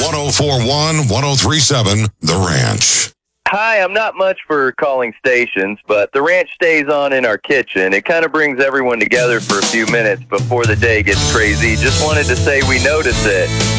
1041, 1037, The Ranch. Hi, I'm not much for calling stations, but the ranch stays on in our kitchen. It kind of brings everyone together for a few minutes before the day gets crazy. Just wanted to say we notice it.